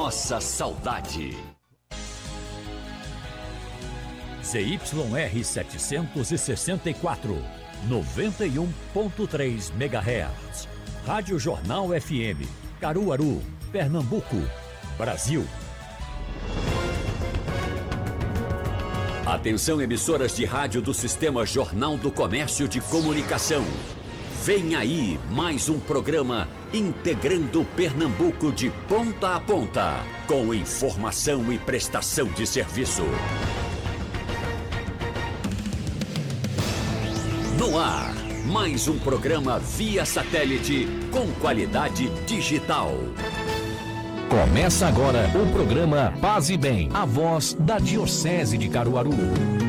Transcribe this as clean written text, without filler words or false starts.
nossa saudade. ZYR 764, 91.3 MHz. Rádio Jornal FM, Caruaru, Pernambuco, Brasil. Atenção, emissoras de rádio do Sistema Jornal do Comércio de Comunicação. Vem aí mais um programa integrando Pernambuco de ponta a ponta, com informação e prestação de serviço. No ar, mais um programa via satélite com qualidade digital. Começa agora o programa Paz e Bem, a voz da Diocese de Caruaru.